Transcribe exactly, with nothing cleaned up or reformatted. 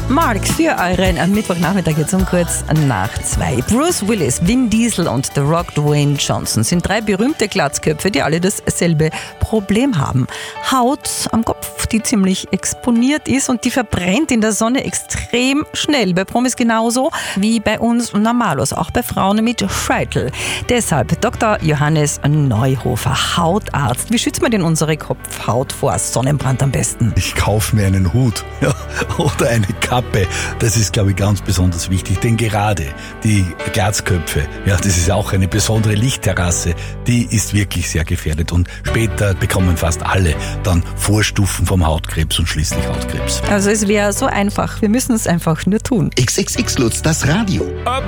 Mark für euren Mittwochnachmittag jetzt um kurz nach zwei. Bruce Willis, Vin Diesel und The Rock Dwayne Johnson sind drei berühmte Glatzköpfe, die alle dasselbe Problem haben. Haut am Kopf, die ziemlich exponiert ist und die verbrennt in der Sonne extrem schnell. Bei Promis genauso wie bei uns Normalos, auch bei Frauen mit Scheitel. Deshalb Doktor Johannes Neuhofer, Hautarzt. Wie schützt man denn unsere Kopfhaut vor Sonnenbrand am besten? Ich kaufe mir einen Hut, ja, oder eine Kappe. Das ist, glaube ich, ganz besonders wichtig. Denn gerade die Glatzköpfe, ja, das ist auch eine besondere Lichtterrasse, die ist wirklich sehr gefährdet. Und später bekommen fast alle dann Vorstufen vom Hautkrebs und schließlich Hautkrebs. Also es wäre so einfach. Wir müssen es einfach nur tun. X X X Lutz, das Radio.